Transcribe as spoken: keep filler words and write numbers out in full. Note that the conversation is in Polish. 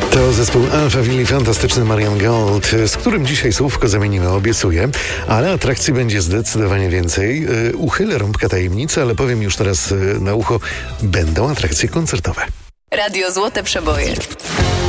To zespół Alphaville, fantastyczny Marian Gold, z którym dzisiaj słówko zamienimy, obiecuję, ale atrakcji będzie zdecydowanie więcej. Uchylę rąbka tajemnicy, ale powiem już teraz na ucho, będą atrakcje koncertowe. Radio Złote Przeboje.